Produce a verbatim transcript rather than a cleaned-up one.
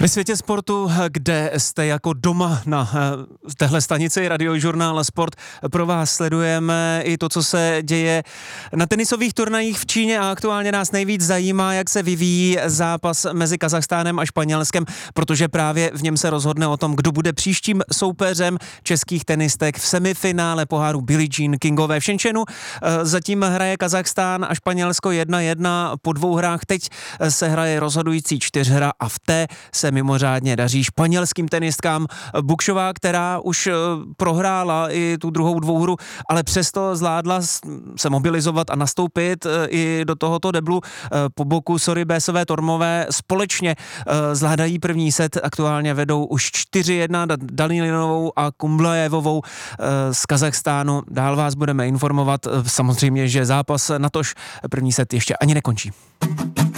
Ve světě sportu, kde jste jako doma na téhle stanici Radiožurnál Sport, pro vás sledujeme i to, co se děje na tenisových turnajích v Číně a aktuálně nás nejvíc zajímá, jak se vyvíjí zápas mezi Kazachstánem a Španělskem, protože právě v něm se rozhodne o tom, kdo bude příštím soupeřem českých tenistek v semifinále poháru Billie Jean Kingové v Shenzhenu. Zatím hraje Kazachstán a Španělsko jedna jedna po dvou hrách. Teď se hraje rozhodující čtyřhra a v té se mimořádně daří španělským tenistkám. Bukšová, která už prohrála i tu druhou dvouhru, ale přesto zvládla se mobilizovat a nastoupit i do tohoto deblu po boku Sorribesové Tormové. Společně zvládají první set, aktuálně vedou už čtyři jedna Danilinovou a Kumblajevovou z Kazachstánu. Dál vás budeme informovat. Samozřejmě, že zápas natož první set ještě ani nekončí.